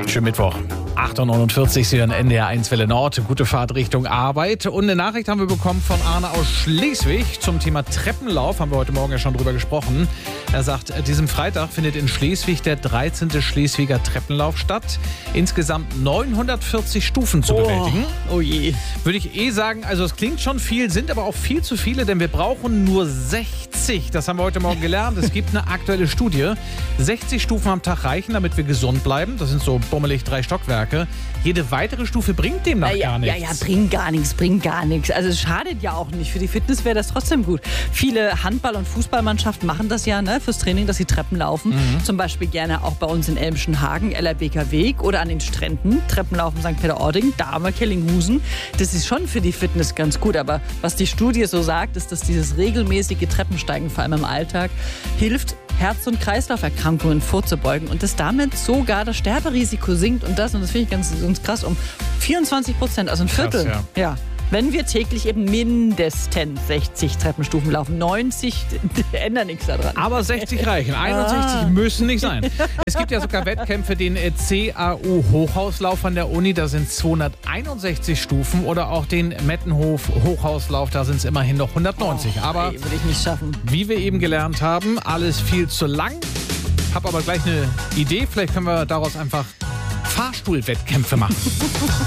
Schönen Mittwoch. 8.49 Uhr, Sie hören NDR 1 Welle Nord. Gute Fahrt Richtung Arbeit. Und eine Nachricht haben wir bekommen von Arne aus Schleswig zum Thema Treppenlauf. Haben wir heute Morgen ja schon drüber gesprochen. Er sagt, diesem Freitag findet in Schleswig der 13. Schleswiger Treppenlauf statt. Insgesamt 940 Stufen zu bewältigen. Oh je. Würde ich sagen, also es klingt schon viel, sind aber auch viel zu viele, denn wir brauchen nur 60. Das haben wir heute Morgen gelernt. Es gibt eine aktuelle Studie. 60 Stufen am Tag reichen, damit wir gesund bleiben. Das sind so bummelig 3 Stockwerke. Jede weitere Stufe bringt demnach gar nichts. Ja, bringt gar nichts. Also es schadet ja auch nicht. Für die Fitness wäre das trotzdem gut. Viele Handball- und Fußballmannschaften machen das ja, ne, fürs Training, dass sie Treppen laufen. Zum Beispiel gerne auch bei uns in Elmschen-Hagen, LRBker Weg oder an den Stränden. Treppenlaufen St. Peter-Ording, Dahme, Kellinghusen. Das ist schon für die Fitness ganz gut. Aber was die Studie so sagt, ist, dass dieses regelmäßige Treppensteigen, vor allem im Alltag, hilft, Herz- und Kreislauferkrankungen vorzubeugen und dass damit sogar das Sterberisiko sinkt und das finde ich ganz krass, um 24%, also ein Viertel. Krass, ja. Wenn wir täglich eben mindestens 60 Treppenstufen laufen. 90 ändert nichts daran. Aber 60 reichen. 61 müssen nicht sein. Es gibt ja sogar Wettkämpfe, den CAU-Hochhauslauf an der Uni, da sind 261 Stufen. Oder auch den Mettenhof-Hochhauslauf, da sind es immerhin noch 190. Aber würde ich nicht schaffen. Wie wir eben gelernt haben, alles viel zu lang. Hab aber gleich eine Idee. Vielleicht können wir daraus einfach Fahrstuhlwettkämpfe machen.